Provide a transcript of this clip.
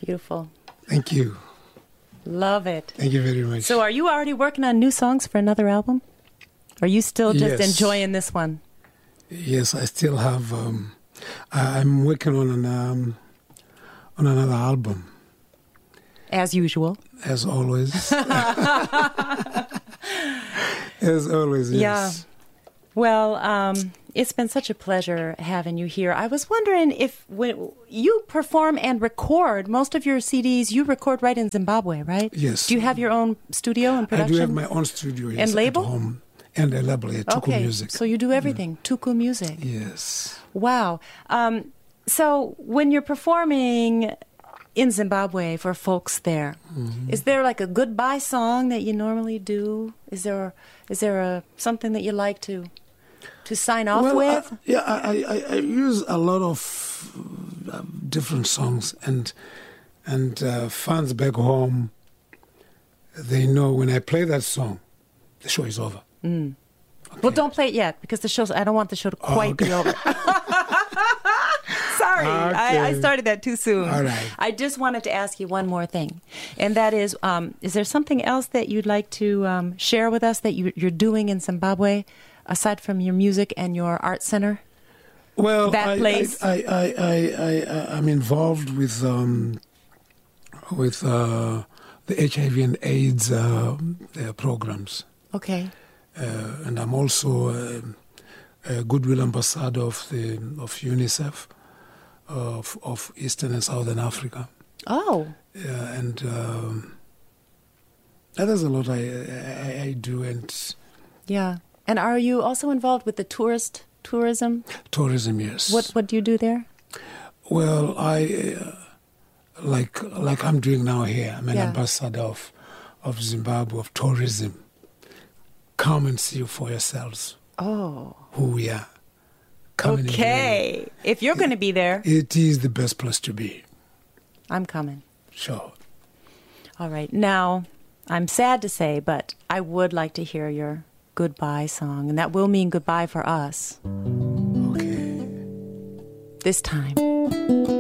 Beautiful. Thank you. Love it. Thank you very much. So are you already working on new songs for another album? Or are you still just Yes. enjoying this one? Yes, I still have. I'm working on another album, As usual. as always. As always, yes. Yeah. Well, it's been such a pleasure having you here. I was wondering if when you perform and record most of your CDs, you record right in Zimbabwe, right? Yes. Do you have your own studio and I production? do have my own studio, yes, And label? at home. And a label, yeah, Tuku Okay, Music. so you do everything. Tuku Music. Yes. Wow. So when you're performing in Zimbabwe for folks there, is there like a goodbye song that you normally do? Is there something that you like to sign off with? I use a lot of different songs, and fans back home, they know when I play that song, the show is over. Okay. Well, don't play it yet because I don't want the show to quite be over. Sorry, I started that too soon. All right. I just wanted to ask you one more thing, and that is there something else that you'd like to share with us that you're doing in Zimbabwe, aside from your music and your art center? Well, That place? I'm involved with the HIV and AIDS programs. Okay. And I'm also a goodwill ambassador of UNICEF of Eastern and Southern Africa. Oh. And there's a lot I do. And Yeah. And are you also involved with the tourism? tourism, yes. What do you do there? Well, I like I'm doing now here. I'm an ambassador of Zimbabwe, of tourism. Come and see for yourselves. Oh. Who we are. Come and enjoy. Okay. If you're going to be there, It is the best place to be. I'm coming. Sure. All right. Now, I'm sad to say, but I would like to hear your goodbye song, and that will mean goodbye for us. Okay. This time.